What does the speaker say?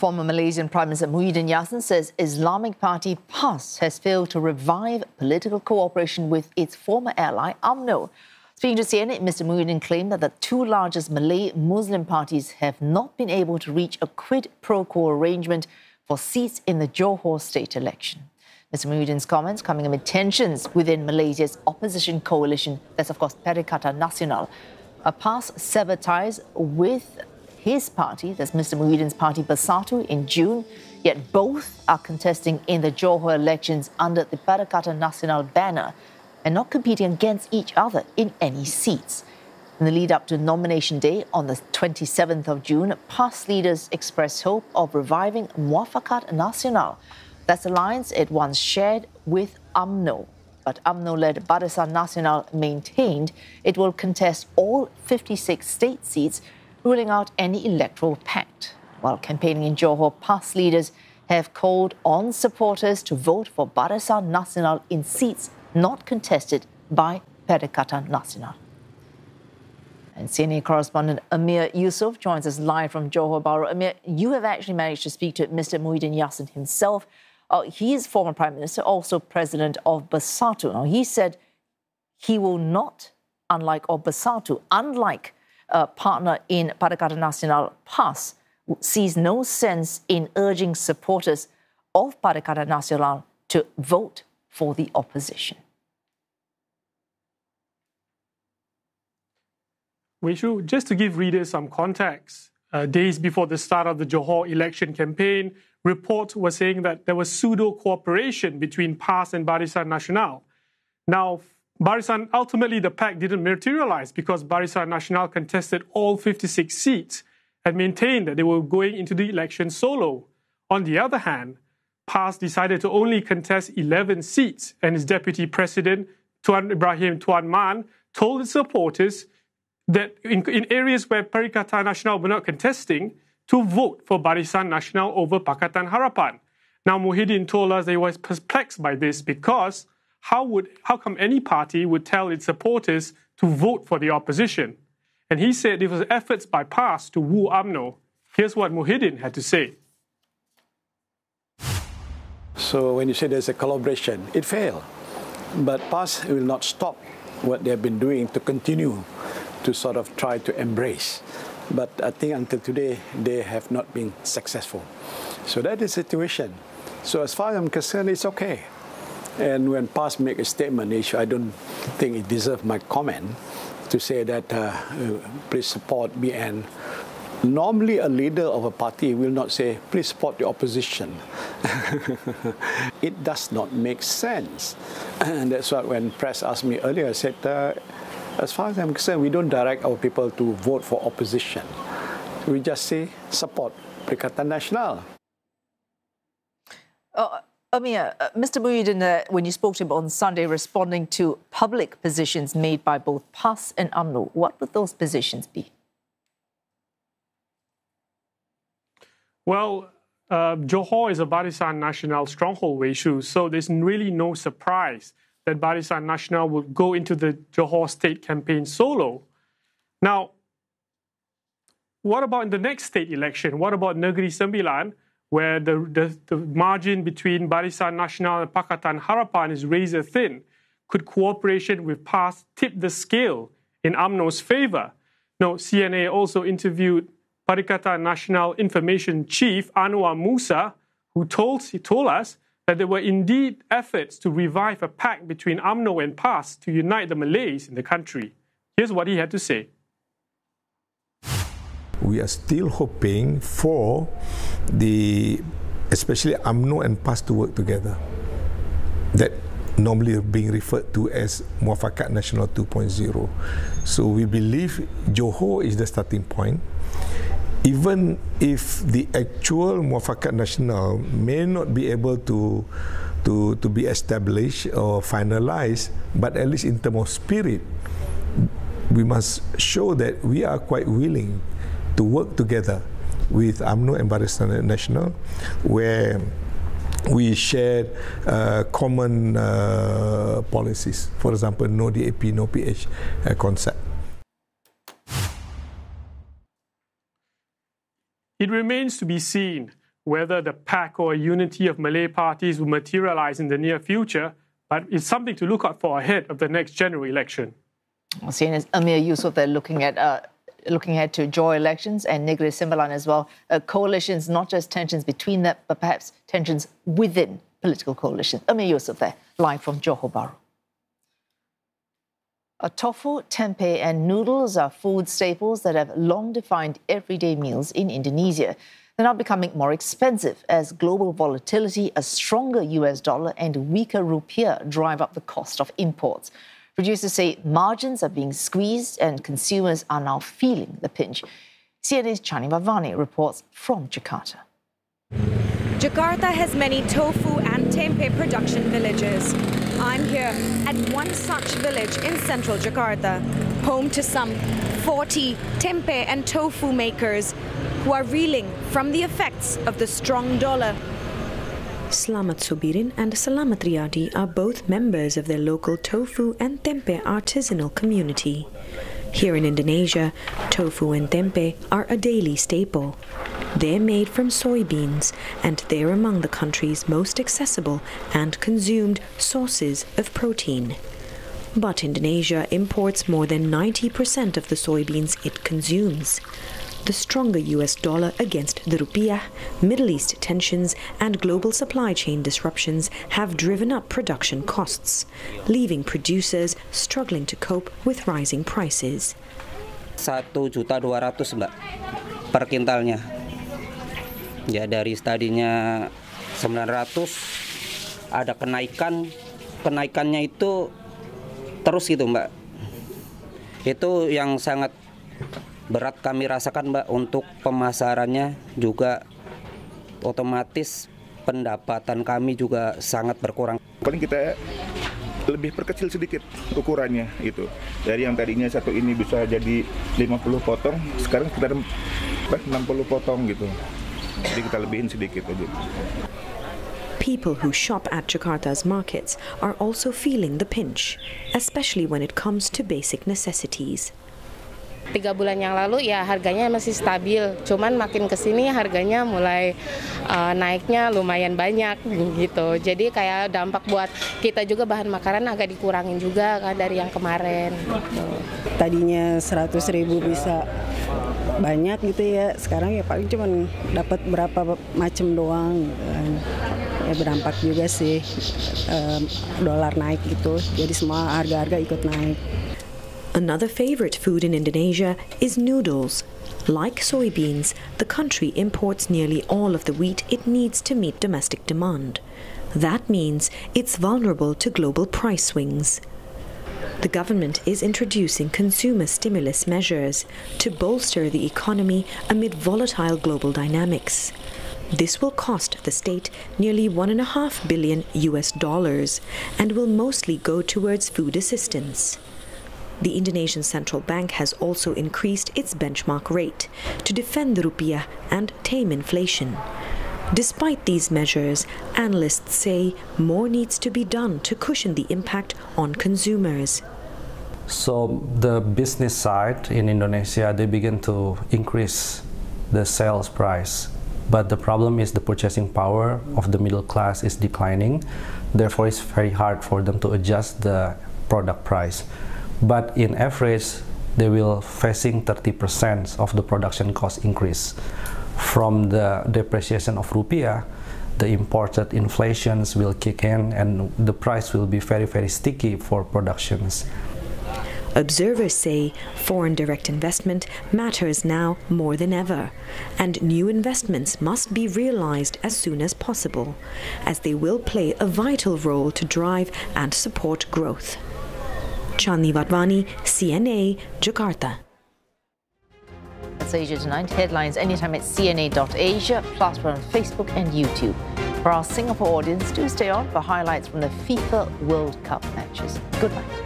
Former Malaysian Prime Minister Muhyiddin Yassin says Islamic Party PAS has failed to revive political cooperation with its former ally UMNO. Speaking to CNN, Mr. Muhyiddin claimed that the two largest Malay Muslim parties have not been able to reach a quid pro quo arrangement for seats in the Johor state election. Mr. Muhyiddin's comments coming amid tensions within Malaysia's opposition coalition, that's of course Perikatan Nasional. PAS severed ties with his party, that's Mr. Muhyiddin's party Bersatu, in June, yet both are contesting in the Johor elections under the Perikatan Nasional banner and not competing against each other in any seats. In the lead up to nomination day on the 27th of June, PAS leaders expressed hope of reviving Muafakat Nasional. That's the alliance it once shared with UMNO. But UMNO-led Barisan Nasional maintained it will contest all 56 state seats, ruling out any electoral pact. While campaigning in Johor, PAS leaders have called on supporters to vote for Barisan Nasional in seats not contested by Perikatan Nasional. And CNN correspondent Amir Yusuf joins us live from Johor Bahru. Amir, you have actually managed to speak to Mr. Muhyiddin Yassin himself. He is former Prime Minister, also president of Bersatu. Now, he said he will not, unlike partner in Perikatan Nasional PAS, sees no sense in urging supporters of Perikatan Nasional to vote for the opposition. Wei Shu, just to give readers some context, days before the start of the Johor election campaign, reports were saying that there was pseudo-cooperation between PAS and Barisan Nasional. Now, ultimately the pact didn't materialize because Barisan Nasional contested all 56 seats and maintained that they were going into the election solo. On the other hand, PAS decided to only contest 11 seats, and its deputy president, Tuan Ibrahim Tuan Man, told its supporters that in areas where Perikatan Nasional were not contesting, to vote for Barisan Nasional over Pakatan Harapan. Now, Muhyiddin told us that he was perplexed by this because how come any party would tell its supporters to vote for the opposition? And he said it was efforts by PAS to woo UMNO. Here's what Muhyiddin had to say. So when you say there's a collaboration, it failed. But PAS will not stop what they have been doing to continue to sort of try to embrace. But I think until today, they have not been successful. So that is the situation. So as far as I'm concerned, it's okay. And when PAS make a statement, I don't think it deserves my comment to say that please support BN. Normally, a leader of a party will not say, please support the opposition. It does not make sense. And that's what when press asked me earlier, I said, as far as I'm concerned, we don't direct our people to vote for opposition. We just say support Perikatan Nasional. Amir, Mr. Muhyiddin, when you spoke to him on Sunday, responding to public positions made by both PAS and UMNO, what would those positions be? Well, Johor is a Barisan Nasional stronghold, Wei Shu, so there's really no surprise that Barisan Nasional will go into the Johor state campaign solo. Now, what about in the next state election? What about Negeri Sembilan, where the margin between Barisan Nasional and Pakatan Harapan is razor thin? Could cooperation with PAS tip the scale in UMNO's favor? Now, CNA also interviewed Perikatan Nasional Information Chief Anwar Musa, who told us that there were indeed efforts to revive a pact between UMNO and PAS to unite the Malays in the country. Here's what he had to say. We are still hoping for especially UMNO and PAS to work together. That normally being referred to as Muafakat Nasional 2.0. So we believe Johor is the starting point. Even if the actual Muafakat Nasional may not be able to be established or finalized, but at least in terms of spirit, we must show that we are quite willing to work together with UMNO and Barisan Nasional, where we share common policies. For example, no DAP, no PH concept. It remains to be seen whether the pact or unity of Malay parties will materialize in the near future, but it's something to look out for ahead of the next general election. CNA's Amir Yusuf there looking ahead to joy elections, and Negeri Sembilan as well. Coalitions, not just tensions between them, but perhaps tensions within political coalitions. Amir Yusuf there, live from Johor Bahru. Tofu, tempeh and noodles are food staples that have long defined everyday meals in Indonesia. They're now becoming more expensive as global volatility, a stronger US dollar and weaker rupiah drive up the cost of imports. Producers say margins are being squeezed and consumers are now feeling the pinch. CNA's Chani Wadhwani reports from Jakarta. Jakarta has many tofu and tempeh production villages. I'm here at one such village in central Jakarta, home to some 40 tempeh and tofu makers who are reeling from the effects of the strong dollar. Slamet Subirin and Selamat Riyadi are both members of their local tofu and tempeh artisanal community. Here in Indonesia, tofu and tempeh are a daily staple. They're made from soybeans, and they're among the country's most accessible and consumed sources of protein. But Indonesia imports more than 90% of the soybeans it consumes. The stronger US dollar against the rupiah, Middle East tensions and global supply chain disruptions have driven up production costs, leaving producers struggling to cope with rising prices. 1.200.000 Mbak per kintalnya. Ya dari tadinya 900 ada kenaikannya itu terus gitu Mbak. Itu yang sangat berat kami rasakan Mbak, untuk pemasarannya juga otomatis pendapatan kami juga sangat berkurang. Paling kita lebih perkecil sedikit ukurannya itu. Dari yang tadinya satu ini bisa jadi 50 potong, sekarang sekitar 60 potong gitu. Jadi kita lebihin sedikit aja. People who shop at Jakarta's markets are also feeling the pinch, especially when it comes to basic necessities. 3 bulan yang lalu ya harganya masih stabil, cuman makin kesini harganya mulai naiknya lumayan banyak gitu. Jadi kayak dampak buat kita juga bahan makanan agak dikurangin juga kan dari yang kemarin. Gitu. Tadinya 100.000 bisa banyak gitu ya, sekarang ya paling cuma dapat berapa macam doang. Ya berdampak juga sih, dolar naik gitu, jadi semua harga-harga ikut naik. Another favorite food in Indonesia is noodles. Like soybeans, the country imports nearly all of the wheat it needs to meet domestic demand. That means it's vulnerable to global price swings. The government is introducing consumer stimulus measures to bolster the economy amid volatile global dynamics. This will cost the state nearly $1.5 billion and will mostly go towards food assistance. The Indonesian Central Bank has also increased its benchmark rate to defend the rupiah and tame inflation. Despite these measures, analysts say more needs to be done to cushion the impact on consumers. So the business side in Indonesia, they begin to increase the sales price. But the problem is the purchasing power of the middle class is declining. Therefore, it's very hard for them to adjust the product price. But in average, they will facing 30% of the production cost increase. From the depreciation of rupiah, the imported inflations will kick in and the price will be very, very sticky for productions. Observers say foreign direct investment matters now more than ever, and new investments must be realized as soon as possible, as they will play a vital role to drive and support growth. Chani Wadhwani, CNA, Jakarta. That's Asia Tonight. Headlines anytime at cna.asia, plus we're on Facebook and YouTube. For our Singapore audience, do stay on for highlights from the FIFA World Cup matches. Good night.